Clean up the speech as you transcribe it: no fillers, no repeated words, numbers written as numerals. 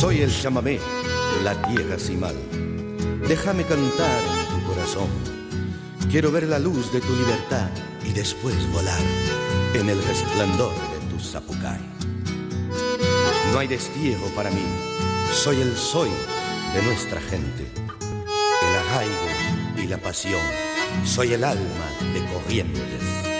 Soy el chamamé, la tierra cimal. Déjame cantar en tu corazón. Quiero ver la luz de tu libertad y después volar en el resplandor de tu zapucay. No hay destierro para mí, soy el soy de nuestra gente. El arraigo y la pasión, soy el alma de Corrientes.